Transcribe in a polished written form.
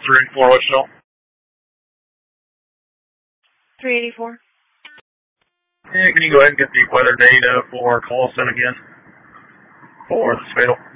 384 Wichita. 384. Yeah, can you go ahead and get the weather data for Colson again? For this fatal.